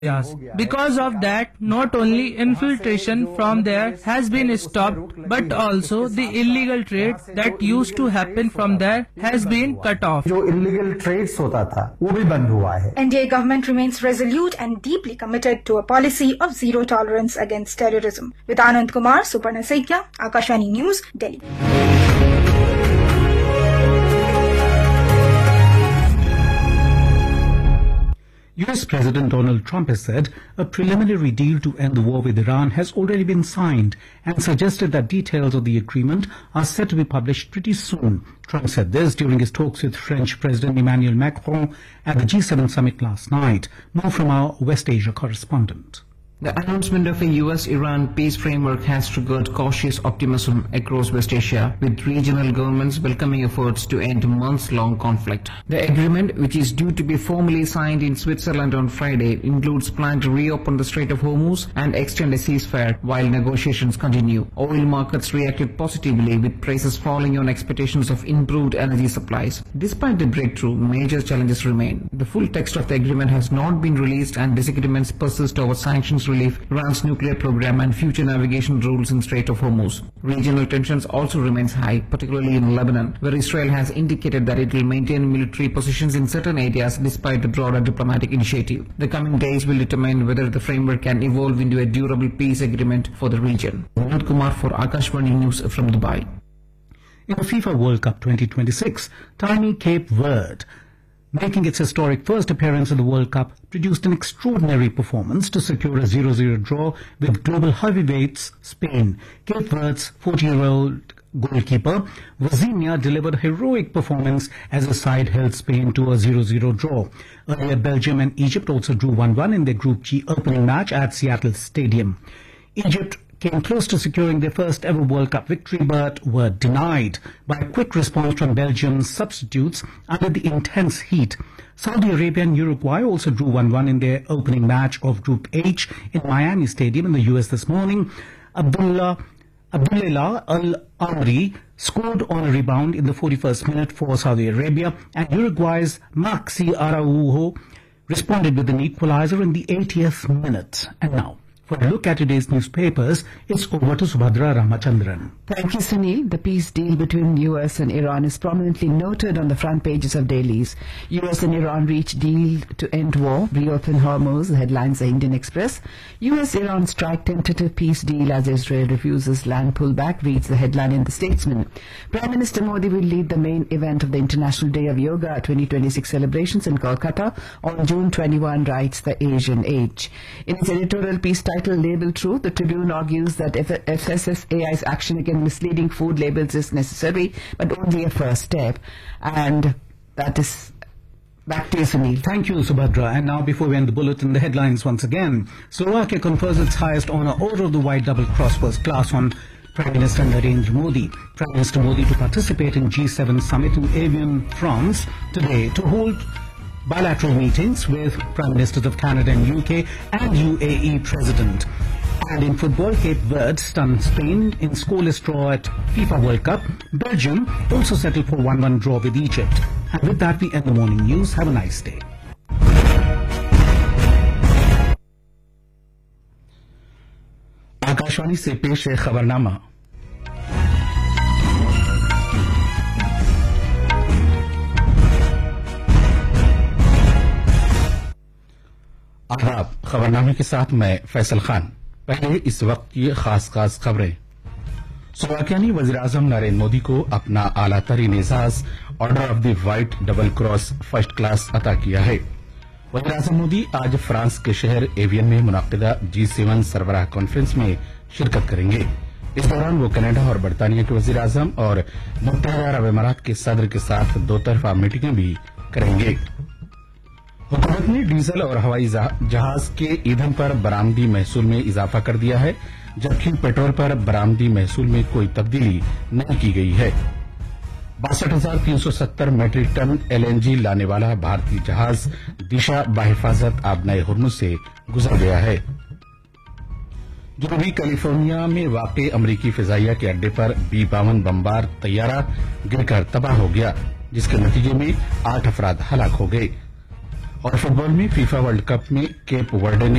Yes. Because of that, not only infiltration from there has been stopped, but also the illegal trade that used to happen from there has been cut off. जो illegal trades होता था, वो भी बंद हुआ है. NDA government remains resolute and deeply committed to a policy of zero tolerance against terrorism. With Anand Kumar, Suparna Saikya, Akashvani News, Delhi. US President Donald Trump has said a preliminary deal to end the war with Iran has already been signed and suggested that details of the agreement are set to be published pretty soon. Trump said this during his talks with French President Emmanuel Macron at the G7 summit last night. More from our West Asia correspondent. The announcement of a US-Iran peace framework has triggered cautious optimism across West Asia, with regional governments welcoming efforts to end months-long conflict. The agreement, which is due to be formally signed in Switzerland on Friday, includes plan to reopen the Strait of Hormuz and extend a ceasefire while negotiations continue. Oil markets reacted positively, with prices falling on expectations of improved energy supplies. Despite the breakthrough, major challenges remain. The full text of the agreement has not been released, and disagreements persist over sanctions relief, Iran's nuclear program, and future navigation rules in Strait of Hormuz. Regional tensions also remains high, particularly in Lebanon, where Israel has indicated that it will maintain military positions in certain areas despite the broader diplomatic initiative. The coming days will determine whether the framework can evolve into a durable peace agreement for the region. Anand Kumar for Akashvani News from Dubai. In the FIFA World Cup 2026, tiny Cape Verde, making its historic first appearance in the World Cup, produced an extraordinary performance to secure a 0-0 draw with global heavyweights Spain. Cape Verde's 40-year-old goalkeeper Vazinha delivered a heroic performance as the side held Spain to a 0-0 draw. Earlier, Belgium and Egypt also drew 1-1 in their Group G opening match at Seattle Stadium. Egypt came close to securing their first ever World Cup victory, but were denied by a quick response from Belgium's substitutes under the intense heat. Saudi Arabia and Uruguay also drew 1-1 in their opening match of Group H in Miami Stadium in the US this morning. Abdullah Al-Amri scored on a rebound in the 41st minute for Saudi Arabia, and Uruguay's Maxi Araujo responded with an equalizer in the 80th minute. And now, for a look at today's newspapers, it's over to Subhadra Ramachandran. Thank you, Sunil. The peace deal between US and Iran is prominently noted on the front pages of dailies. US and Iran reach deal to end war, reopen Hormuz, headlines the Indian Express. US-Iran strike tentative peace deal as Israel refuses land pullback, reads the headline in The Statesman. Prime Minister Modi will lead the main event of the International Day of Yoga 2026 celebrations in Kolkata on June 21, writes the Asian Age. In its editorial piece titled Label Truth, the Tribune argues that FSSAI's action against misleading food labels is necessary, but only a first step. And that is back to you, Sunil. Thank you, Subhadra. And now, before we end the bulletin, the headlines once again. Slovakia confers its highest honor, Order of the White Double Cross First Class, on Prime Minister Narendra Modi. Prime Minister Modi to participate in G7 summit in Evian, France today to hold bilateral meetings with Prime Ministers of Canada and UK and UAE President. And in football, Cape Verde stunned Spain in scoreless draw at FIFA World Cup. Belgium also settled for 1-1 draw with Egypt. And with that, we end the morning news. Have a nice day. Akashvani से पेश है खबरनामा। आदाब, खबरनामे के साथ मैं फैसल खान। पहले इस वक्त की खास खबरें। स्लोवाकिया ने वजीर-ए-आजम नरेंद्र मोदी को अपना आला तरीन Ejaz order of the white double cross first class अता किया है। वजीर-ए-आजम मोदी आज फ्रांस के शहर एवियन में मुनक्किदा G7 सरबराह कॉन्फ्रेंस में शिरकत करेंगे। इस दौरान वो कनाडा और बरतानिया के वजीर-ए-आजम और मुत्तहिदा अरब अमारात के सदर के साथ दो तरफा मीटिंगें भी करेंगे। हुकूमत ने डीजल और हवाई जहाज के ईंधन पर बरामदी महसूल में इजाफा कर दिया है, जबकि पेट्रोल पर बरामदी महसूल में कोई तब्दीली नहीं की गई है। 62,370 मैट्रिक टन LNG लाने वाला भारतीय जहाज दिशा बाहिफाजत आबनाए हुर्मुज से गुजर गया है। जनूबी कैलिफोर्निया में वाक़ अमरीकी फिजाइया के अड्डे पर B-52 बमबार तैयारा गिरकर तबाह हो गया, जिसके नतीजे में 8 अफराद हलाक हो गए। और फुटबॉल में फीफा वर्ल्ड कप में केप वर्डे ने